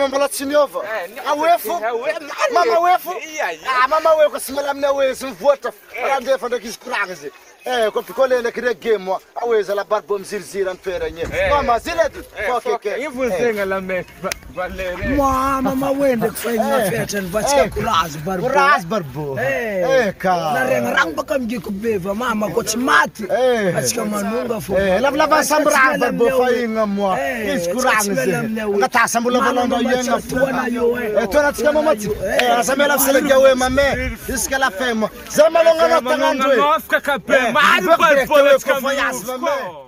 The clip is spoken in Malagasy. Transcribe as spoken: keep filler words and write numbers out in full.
mama mbola tsiniova. Awefu. Mama wefu. Ah mama wefu simela mna wezi mvota. Andefa ndakisikuragaze. Eh kwa pikolele kire game aweza la barbo mzirzira mpera nye. Mama zile tu. Kokeke. Ivuzenga la me valere. Mama mawende kufanya fete nvacha kuraz barbo. Kuraz barbo. Eh ka. Na renga rang baka mgi kubeva mama ko chimati. Achika manunga fo. Eh la la sambra barbo fainga mwa. Iskurangaze. Ngata sambula balondo yenga tuona yo. Eh tona tsika mamati. Eh asamela seleka we mame. Iskala fema. Zamalonga na tangandwe. Afka kape. Mal barbo let's come.